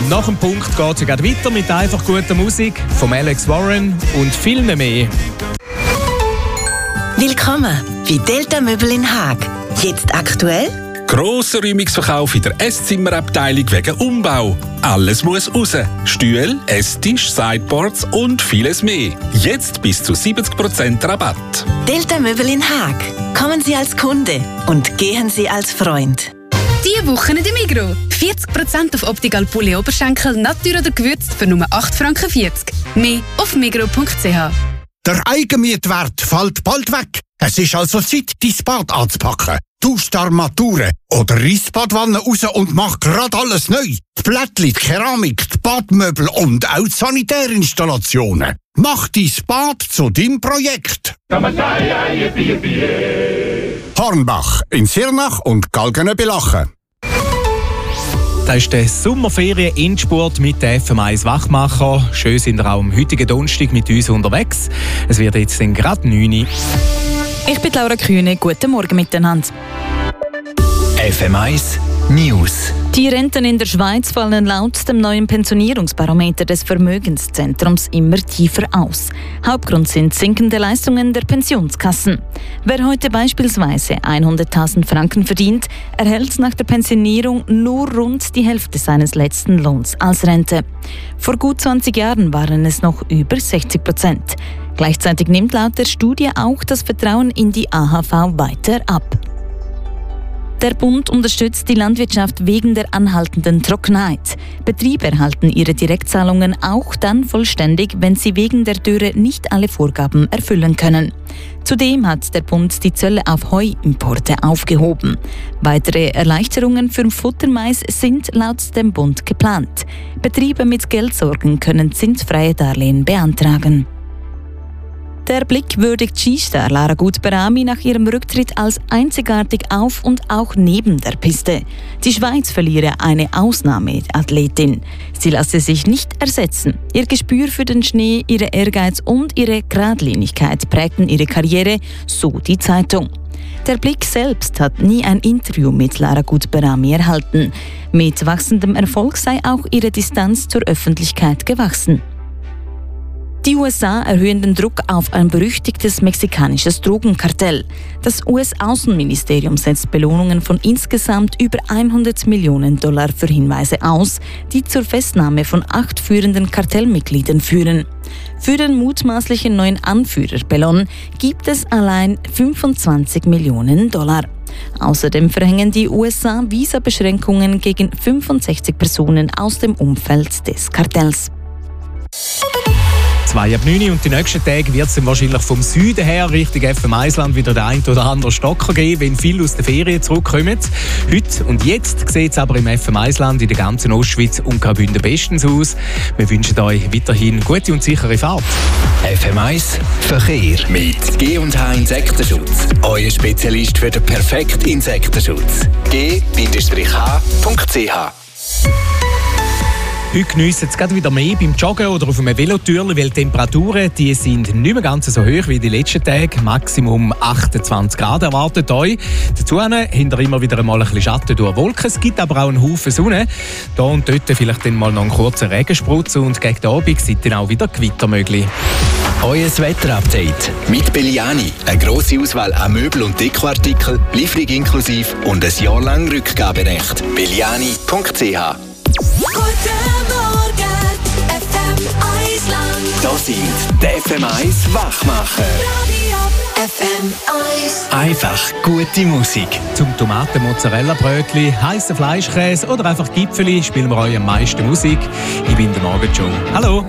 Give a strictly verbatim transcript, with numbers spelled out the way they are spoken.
Nach dem Punkt geht es ja weiter mit einfach guter Musik von Alex Warren und viel mehr. Willkommen bei Delta Möbel in Haag. Jetzt aktuell? Grosser Räumungsverkauf in der Esszimmerabteilung wegen Umbau. Alles muss raus. Stühle, Esstisch, Sideboards und vieles mehr. Jetzt bis zu siebzig Prozent Rabatt. Delta Möbel in Haag. Kommen Sie als Kunde und gehen Sie als Freund. Diese Woche in der Migros. vierzig Prozent auf Optical Pulli Oberschenkel, Natur oder gewürzt für nur acht Franken vierzig. Mehr auf migros punkt c h. Der Eigenmietwert fällt bald weg. Es ist also Zeit, dein Bad anzupacken. Tausch die Armaturen oder reiss die Badwanne raus und mach grad alles neu. Die Plättchen, die Keramik, die Badmöbel und auch die Sanitärinstallationen. Mach dein Bad zu deinem Projekt. Hornbach in Sirnach und Galgenebelachen. Das ist der Sommerferien-Endspurt mit der F M eins Wachmacher. Schön sind wir auch am heutigen Donnerstag mit uns unterwegs. Es wird jetzt gerade neun Uhr. Ich bin Laura Kühne. Guten Morgen miteinander. F M eins News. Die Renten in der Schweiz fallen laut dem neuen Pensionierungsbarometer des Vermögenszentrums immer tiefer aus. Hauptgrund sind sinkende Leistungen der Pensionskassen. Wer heute beispielsweise hunderttausend Franken verdient, erhält nach der Pensionierung nur rund die Hälfte seines letzten Lohns als Rente. Vor gut zwanzig Jahren waren es noch über sechzig Prozent. Gleichzeitig nimmt laut der Studie auch das Vertrauen in die A H V weiter ab. Der Bund unterstützt die Landwirtschaft wegen der anhaltenden Trockenheit. Betriebe erhalten ihre Direktzahlungen auch dann vollständig, wenn sie wegen der Dürre nicht alle Vorgaben erfüllen können. Zudem hat der Bund die Zölle auf Heuimporte aufgehoben. Weitere Erleichterungen für Futtermais sind laut dem Bund geplant. Betriebe mit Geldsorgen können zinsfreie Darlehen beantragen. Der Blick würdigt Skistar Lara Gut-Berami nach ihrem Rücktritt als einzigartig auf und auch neben der Piste. Die Schweiz verliere eine Ausnahmeathletin. Sie lasse sich nicht ersetzen. Ihr Gespür für den Schnee, ihre Ehrgeiz und ihre Geradlinigkeit prägten ihre Karriere, so die Zeitung. Der Blick selbst hat nie ein Interview mit Lara Gut-Berami erhalten. Mit wachsendem Erfolg sei auch ihre Distanz zur Öffentlichkeit gewachsen. Die U S A erhöhen den Druck auf ein berüchtigtes mexikanisches Drogenkartell. Das U S-Außenministerium setzt Belohnungen von insgesamt über hundert Millionen Dollar für Hinweise aus, die zur Festnahme von acht führenden Kartellmitgliedern führen. Für den mutmaßlichen neuen Anführer Pelon gibt es allein fünfundzwanzig Millionen Dollar. Außerdem verhängen die U S A Visabeschränkungen gegen fünfundsechzig Personen aus dem Umfeld des Kartells. zwei ab neun und die nächsten Tage wird es dann wahrscheinlich vom Süden her Richtung F M eins Land wieder den einen oder anderen Stocker geben, wenn viele aus den Ferien zurückkommen. Heute und jetzt sieht es aber im F M eins Land in der ganzen Ostschweiz und Graubünden bestens aus. Wir wünschen euch weiterhin gute und sichere Fahrt. F M eins Verkehr mit G und H Insektenschutz. Euer Spezialist für den perfekten Insektenschutz. G H Punkt C H. Heute geniessen es gerade wieder mehr beim Joggen oder auf einem Velotürli, weil die Temperaturen die sind nicht mehr ganz so hoch wie die letzten Tage. Maximum achtundzwanzig Grad erwartet euch. Dazu hinter immer wieder einmal ein bisschen Schatten durch Wolken. Es gibt aber auch einen Haufen Sonne. Da und dort vielleicht dann mal noch einen kurzen Regensprutz und gegen den Abend sind dann auch wieder Gewitter möglich. Euer Wetterupdate mit Belliani. Eine grosse Auswahl an Möbel- und Dekoartikeln, Lieferung inklusive und ein Jahr lang Rückgaberecht. Belliani Punkt C H. Das sind die F M eins Wachmacher. F M eins. Einfach gute Musik. Zum Tomaten-Mozzarella-Brötli, heissen Fleischkäse oder einfach Gipfeli spielen wir euch am meisten Musik. Ich bin der Morgen Joe. Hallo!